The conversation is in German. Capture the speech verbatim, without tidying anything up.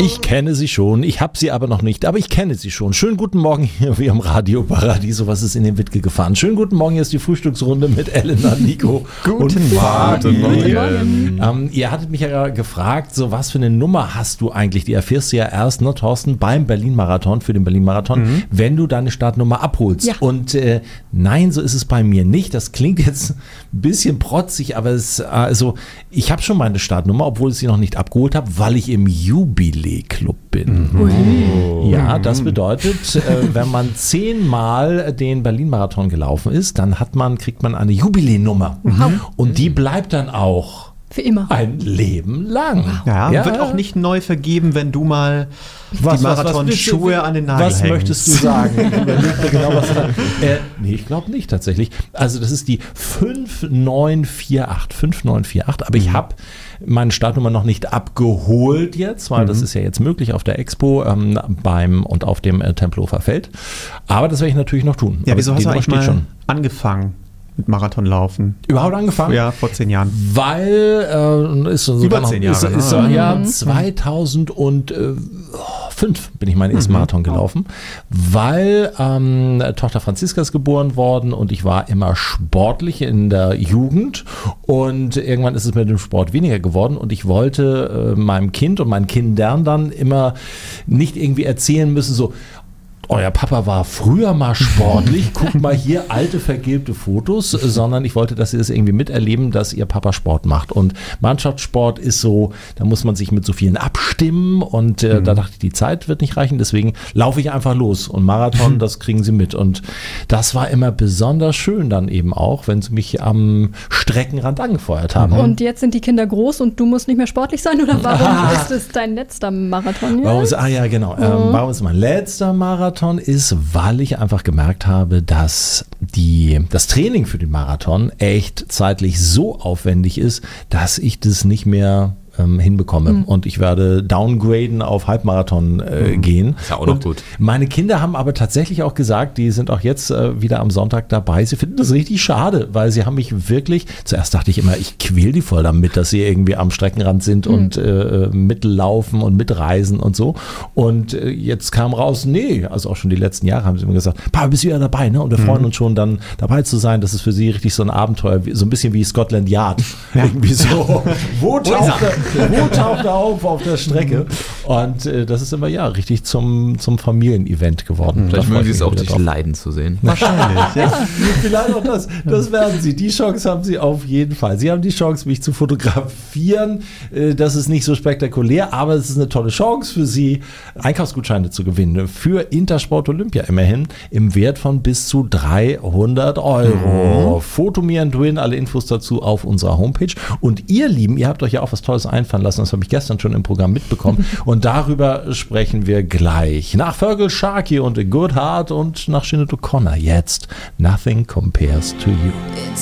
Ich kenne sie schon, ich habe sie aber noch nicht, aber ich kenne sie schon. Schönen guten Morgen hier wie am Radio Paradiso, was ist in den Wittke gefahren. Schönen guten Morgen, hier ist die Frühstücksrunde mit Elena, Nico guten und Fabi. Morgen. Ähm, ihr hattet mich ja gefragt, so was für eine Nummer hast du eigentlich? Die erfährst du ja erst, ne, Thorsten, beim Berlin-Marathon, für den Berlin-Marathon, mhm. wenn du deine Startnummer abholst. Ja. Und äh, nein, so ist es bei mir nicht. Das klingt jetzt ein bisschen protzig, aber es, also, ich habe schon meine Startnummer, obwohl ich sie noch nicht abgeholt habe, weil ich im Jubiläclub bin. Mhm. Ja, das bedeutet, äh, wenn man zehnmal den Berlin-Marathon gelaufen ist, dann hat man, kriegt man eine Jubiläenummer. Mhm. Und die bleibt dann auch für immer. ein Leben lang. Ja, ja, wird auch nicht neu vergeben, wenn du mal was, die Marathon-Schuhe an den Nagel Was hängst. möchtest du sagen? Ich überleg mir genau, was du da, äh, nee, ich glaube nicht tatsächlich. Also das ist die fünf neun vier acht, fünf neun vier acht, aber ich habe meine Startnummer noch nicht abgeholt jetzt, weil mhm. das ist ja jetzt möglich auf der Expo ähm, beim und auf dem äh, Tempelhofer Feld. Aber das werde ich natürlich noch tun. Ja, aber wieso hast du eigentlich mal schon angefangen mit Marathonlaufen? Überhaupt angefangen? Ja, vor zehn Jahren. Weil, äh, ist so Über zehn Jahre, ist, ist, ne? ist, ja, Mhm. zweitausendfünf bin ich meinen ersten Mhm. Marathon gelaufen, weil ähm, Tochter Franziska ist geboren worden und ich war immer sportlich in der Jugend und irgendwann ist es mit dem Sport weniger geworden und ich wollte äh, meinem Kind und meinen Kindern dann immer nicht irgendwie erzählen müssen, so, euer Papa war früher mal sportlich, guckt mal hier alte vergilbte Fotos, sondern ich wollte, dass sie das irgendwie miterleben, dass ihr Papa Sport macht. Und Mannschaftssport ist so, da muss man sich mit so vielen abstimmen und äh, mhm. da dachte ich, die Zeit wird nicht reichen, deswegen laufe ich einfach los und Marathon, das kriegen sie mit. Und das war immer besonders schön dann eben auch, wenn sie mich am Streckenrand angefeuert haben. Und jetzt sind die Kinder groß und du musst nicht mehr sportlich sein oder warum ah. ist es dein letzter Marathon? Warum ist, ah ja, genau. Mhm. Ähm, warum ist mein letzter Marathon? Ist, weil ich einfach gemerkt habe, dass die, das Training für den Marathon echt zeitlich so aufwendig ist, dass ich das nicht mehr ähm, hinbekomme. Mhm. Und ich werde downgraden auf Halbmarathon äh, mhm. gehen. Ist ja auch noch und gut. Meine Kinder haben aber tatsächlich auch gesagt, die sind auch jetzt äh, wieder am Sonntag dabei. Sie finden das richtig schade, weil sie haben mich wirklich, zuerst dachte ich immer, ich quäl die voll damit, dass sie irgendwie am Streckenrand sind mhm. und äh, mitlaufen und mitreisen und so. Und äh, jetzt kam raus, nee, also auch schon die letzten Jahre haben sie mir gesagt, Papa, bist du wieder dabei, ne? Und wir mhm. freuen uns schon, dann dabei zu sein. Das ist für sie richtig so ein Abenteuer, so ein bisschen wie Scotland Yard. Ja. Irgendwie so. Wo taucht er, wo taucht er auf auf der Strecke? Und äh, das ist immer, ja, richtig zum, zum Familienevent geworden. Vielleicht mögen sie es auch, dich dich leiden zu sehen. Wahrscheinlich, ja. Vielleicht auch das. Das werden sie. Die Chance haben sie auf jeden Fall. Sie haben die Chance, mich zu fotografieren. Das ist nicht so spektakulär, aber es ist eine tolle Chance für sie, Einkaufsgutscheine zu gewinnen. Für Intersport Olympia immerhin im Wert von bis zu dreihundert Euro. Mhm. Photo Me and Win, alle Infos dazu auf unserer Homepage. Und ihr Lieben, ihr habt euch ja auch was Tolles einfallen lassen. Das habe ich gestern schon im Programm mitbekommen. Und darüber sprechen wir gleich. Nach Fergal Sharkey und A Good Heart und nach Sinead O'Connor jetzt Nothing Compares to You. It's